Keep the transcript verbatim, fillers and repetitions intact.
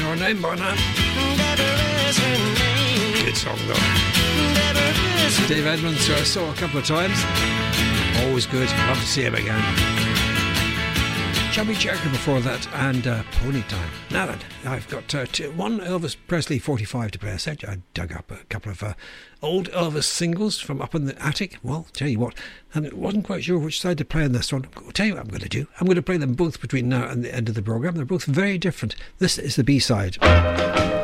Her Name by now. Good song though. Dave Edmunds, who I saw a couple of times. Always good. Love to see him again. Chubby Checker before that, and uh, Pony Time. Now then, I've got uh, two, one Elvis Presley forty-five to play. I said I dug up a couple of uh, old Elvis singles from up in the attic. Well, tell you what, and I wasn't quite sure which side to play on this one. I'll tell you what I'm going to do. I'm going to play them both between now and the end of the programme. They're both very different. This is the B-side.